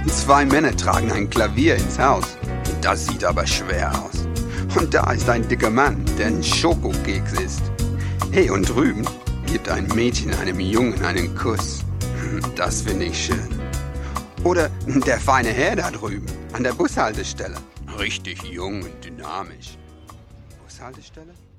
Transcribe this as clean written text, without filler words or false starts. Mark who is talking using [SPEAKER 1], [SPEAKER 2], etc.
[SPEAKER 1] 2 Männer tragen ein Klavier ins Haus. Das sieht aber schwer aus. Und da ist ein dicker Mann, der ein Schokokeks isst. Hey, und drüben gibt ein Mädchen einem Jungen einen Kuss. Das finde ich schön. Oder der feine Herr da drüben, an der Bushaltestelle. Richtig jung und dynamisch. Bushaltestelle?